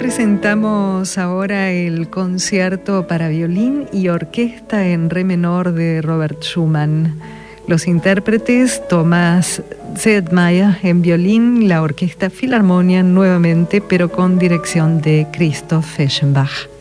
presentamos ahora el concierto para violín y orquesta en re menor de Robert Schumann. Los intérpretes: Thomas Sedlmayr en violín, la Orquesta Filarmonia nuevamente, pero con dirección de Christoph Eschenbach.